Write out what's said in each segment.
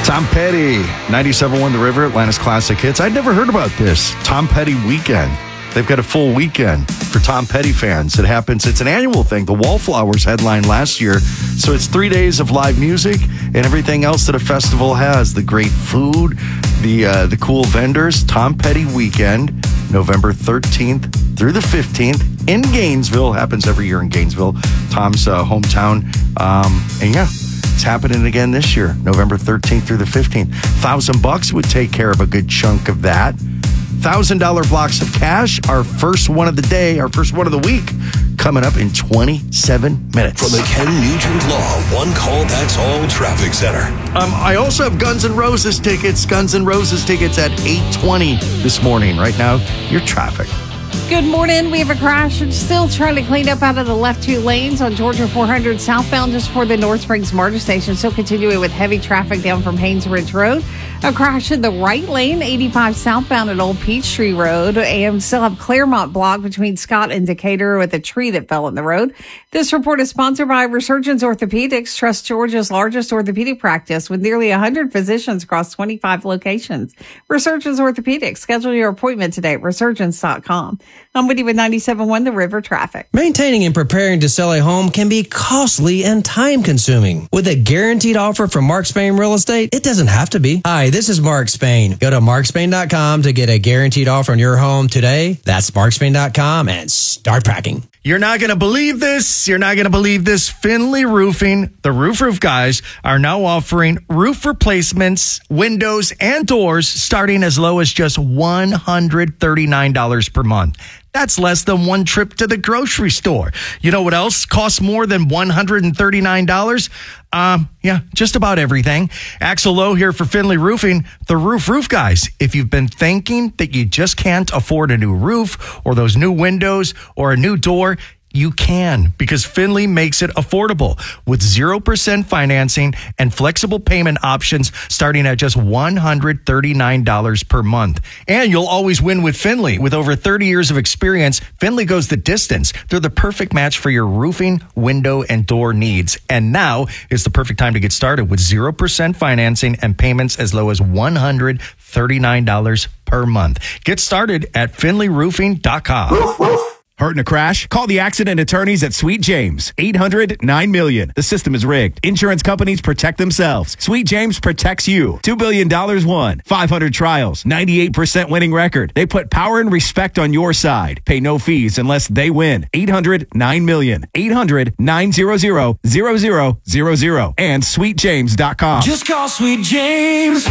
Tom Petty, 97.1 The River, Atlanta's Classic Hits. I'd never heard about this. Tom Petty Weekend. They've got a full weekend for Tom Petty fans. It happens. It's an annual thing. The Wallflowers headlined last year. So it's 3 days of live music and everything else that a festival has. The great food, the cool vendors. Tom Petty Weekend, November 13th through the 15th in Gainesville. Happens every year in Gainesville, Tom's hometown. And yeah, it's happening again this year, November 13th through the 15th. $1,000 would take care of a good chunk of that. $1,000 blocks of cash, our first one of the day, our first one of the week, coming up in 27 minutes. From the Ken Nugent Law One Call That's All Traffic Center. I also have Guns N' Roses tickets. Guns N' Roses tickets at 8:20 this morning. Right now, your traffic. Good morning. We have a crash. Still trying to clean up out of the left two lanes on Georgia 400 southbound just before the North Springs MARTA station. Still continuing with heavy traffic down from Haynes Ridge Road. A crash in the right lane, 85 southbound at Old Peachtree Road. And still have Claremont blocked between Scott and Decatur with a tree that fell in the road. This report is sponsored by Resurgence Orthopedics. Trust Georgia's largest orthopedic practice with nearly 100 physicians across 25 locations. Resurgence Orthopedics. Schedule your appointment today at resurgence.com. I'm with you with 97.1 The River traffic. Maintaining and preparing to sell a home can be costly and time-consuming. With a guaranteed offer from Mark Spain Real Estate, it doesn't have to be. Hi, this is Mark Spain. Go to markspain.com to get a guaranteed offer on your home today. That's markspain.com and start packing. You're not going to believe this. You're not going to believe this. Finley Roofing, the roof guys, are now offering roof replacements, windows, and doors starting as low as just $139 per month. That's less than one trip to the grocery store. You know what else costs more than $139? Yeah, just about everything. Axel Lowe here for Finley Roofing, the roof guys. If you've been thinking that you just can't afford a new roof or those new windows or a new door, you can, because Finley makes it affordable with 0% financing and flexible payment options starting at just $139 per month. And you'll always win with Finley. With over 30 years of experience, Finley goes the distance. They're the perfect match for your roofing, window, and door needs. And now is the perfect time to get started with 0% financing and payments as low as $139 per month. Get started at finleyroofing.com. Hurt in a crash? Call the accident attorneys at Sweet James. 800-9-MILLION. The system is rigged. Insurance companies protect themselves. Sweet James protects you. $2 billion won. 500 trials. 98% winning record. They put power and respect on your side. Pay no fees unless they win. 800-9-MILLION. 800-900-0000. And sweetjames.com. Just call Sweet James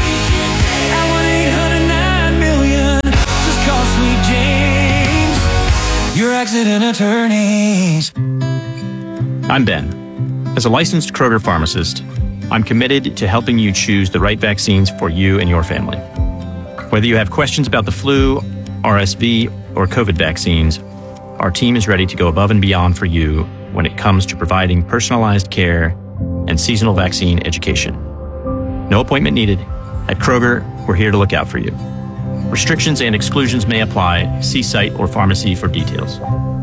at 1-800-9-MILLION. Just call Sweet James, your accident attorneys. I'm Ben. As a licensed Kroger pharmacist, I'm committed to helping you choose the right vaccines for you and your family. Whether you have questions about the flu, RSV, or COVID vaccines, our team is ready to go above and beyond for you when it comes to providing personalized care and seasonal vaccine education. No appointment needed. At Kroger, we're here to look out for you. Restrictions and exclusions may apply. See site or pharmacy for details.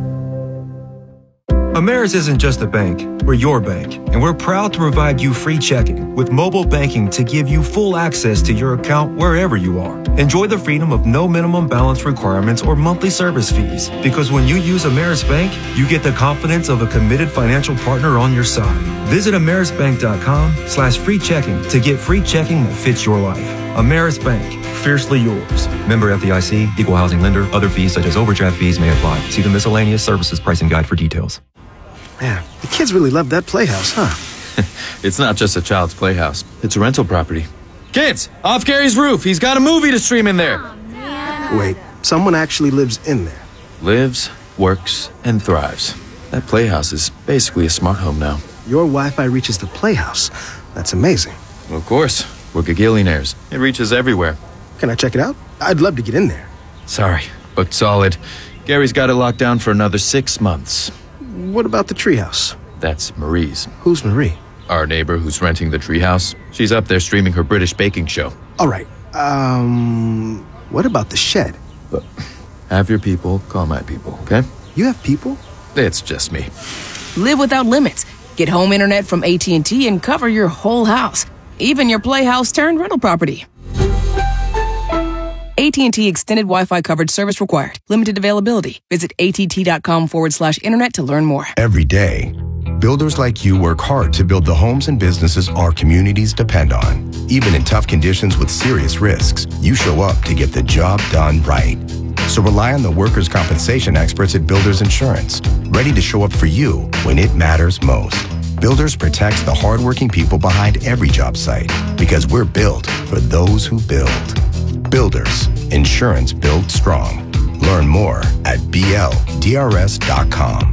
Ameris isn't just a bank, we're your bank, and we're proud to provide you free checking with mobile banking to give you full access to your account wherever you are. Enjoy the freedom of no minimum balance requirements or monthly service fees, because when you use Ameris Bank, you get the confidence of a committed financial partner on your side. Visit amerisbank.com/free checking to get free checking that fits your life. Ameris Bank, fiercely yours. Member FDIC, equal housing lender. Other fees such as overdraft fees may apply. See the miscellaneous services pricing guide for details. Man, the kids really love that playhouse, huh? It's not just a child's playhouse. It's a rental property. Kids, off Gary's roof. He's got a movie to stream in there. Wait, someone actually lives in there? Lives, works, and thrives. That playhouse is basically a smart home now. Your Wi-Fi reaches the playhouse. That's amazing. Well, of course. We're gagillionaires. It reaches everywhere. Can I check it out? I'd love to get in there. Sorry, booked solid. Gary's got it locked down for another 6 months. What about the treehouse? That's Marie's. Who's Marie? Our neighbor who's renting the treehouse. She's up there streaming her British baking show. All right. What about the shed? But have your people call my people, okay? You have people? It's just me. Live without limits. Get home internet from AT&T and cover your whole house. even your playhouse turned rental property. AT&T Extended Wi-Fi coverage service required. Limited availability. Visit att.com/internet to learn more. Every day, builders like you work hard to build the homes and businesses our communities depend on. Even in tough conditions with serious risks, you show up to get the job done right. So rely on the workers' compensation experts at Builders Insurance, ready to show up for you when it matters most. Builders protects the hardworking people behind every job site because we're built for those who build. Builders, insurance built strong. Learn more at bldrs.com.